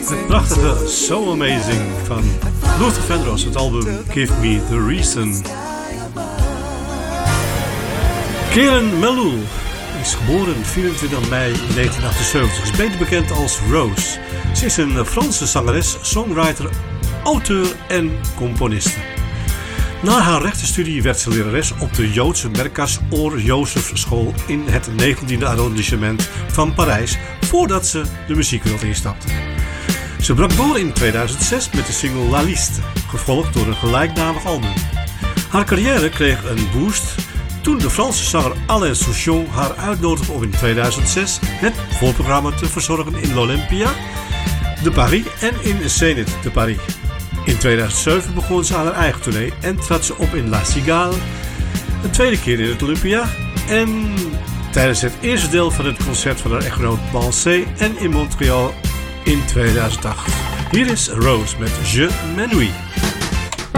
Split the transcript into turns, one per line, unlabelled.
Het prachtige So Amazing van Luther Vandross, het album Give Me The Reason. Karen Melul is geboren 24 mei 1978. Is beter bekend als Rose. Ze is een Franse zangeres, songwriter, auteur en componiste. Na haar rechtenstudie werd ze lerares op de Joodse Merkas Or Jozef School in het 19e arrondissement van Parijs, voordat ze de muziekwereld instapte. Ze brak door in 2006 met de single La Liste, gevolgd door een gelijknamig album. Haar carrière kreeg een boost toen de Franse zanger Alain Souchon haar uitnodigde om in 2006 het voorprogramma te verzorgen in l'Olympia de Paris en in Zénith de Paris. In 2007 begon ze aan haar eigen tournee en trad ze op in La Cigale, een tweede keer in het Olympia en tijdens het eerste deel van het concert van haar echtgenoot Beyoncé en in Montreal in 2008. Hier is Rose met Je M'ennuie.